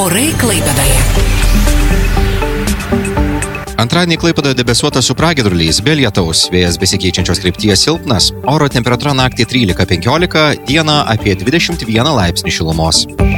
Orai Klaipėdoje. Antradienį Klaipėdoje debesuota su pragiedruliais, be lietaus, vėjas besikeičiančios krypties silpnas, oro temperatūra naktį 13-15, dieną apie 21 laipsnį šilumos.